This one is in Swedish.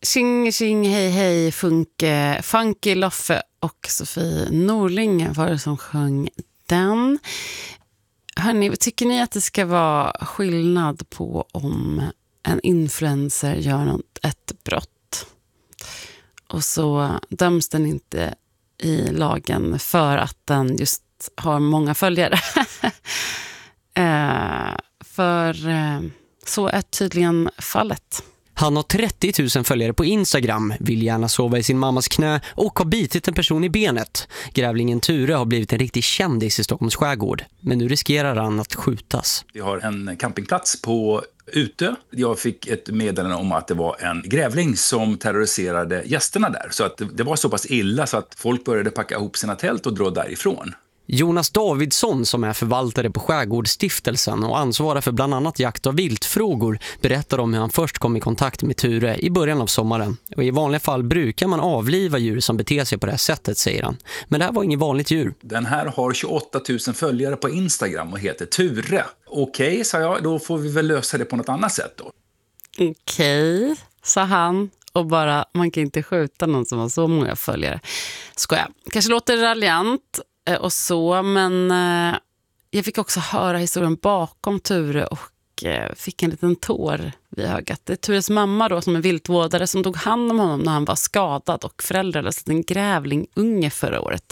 Tjing, tjing, hej, hej, Funky Loffe och Sofie Norling var det som sjöng den. Hörrni, tycker ni att det ska vara skillnad på om en influencer gör ett brott och så döms den inte i lagen för att den just har många följare? För så är tydligen fallet. Han har 30 000 följare på Instagram, vill gärna sova i sin mammas knä och har bitit en person i benet. Grävlingen Ture har blivit en riktig kändis i Stockholms skärgård, men nu riskerar han att skjutas. Vi har en campingplats på Utö. Jag fick ett meddelande om att det var en grävling som terroriserade gästerna där. Så att det var så pass illa så att folk började packa ihop sina tält och dra därifrån. Jonas Davidsson, som är förvaltare på Skärgårdsstiftelsen och ansvarar för bland annat jakt- och viltfrågor, berättar om hur han först kom i kontakt med Ture i början av sommaren. Och i vanliga fall brukar man avliva djur som beter sig på det här sättet, säger han. Men det här var inget vanligt djur. Den här har 28 000 följare på Instagram och heter Ture. Okej, sa jag, då får vi väl lösa det på något annat sätt då. Okej, sa han. Och bara, man kan inte skjuta någon som har så många följare. Skoja. Kanske låter raljant och så, men jag fick också höra historien bakom Ture och fick en liten tår vid ögat. Det är Tures mamma då, som är viltvårdare, som tog hand om honom när han var skadad och föräldralös, en grävlingunge förra året.